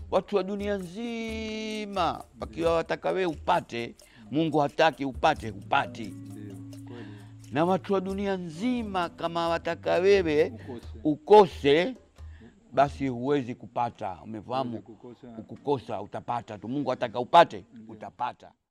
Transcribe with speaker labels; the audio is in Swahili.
Speaker 1: Watu wa dunia nzima wakiwa wataka wewe upate, Mungu hataki upate, hupati. Na watu wa dunia nzima kama wataka wewe ukose, basi huwezi kupata. Umefahamu? Ukukosa utapata tu. Mungu hataka upate, utapata.